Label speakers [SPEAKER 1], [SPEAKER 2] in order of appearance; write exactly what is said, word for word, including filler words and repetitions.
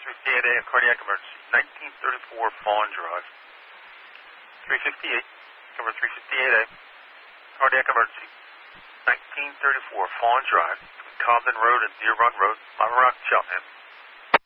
[SPEAKER 1] three fifty-eight A, cardiac emergency, nineteen thirty-four Fawn Drive. three fifty-eight, cover three fifty-eight A, cardiac emergency, nineteen thirty-four Fawn Drive, between Comden Road and Deer Run Road, Lava Rock, Cheltenham.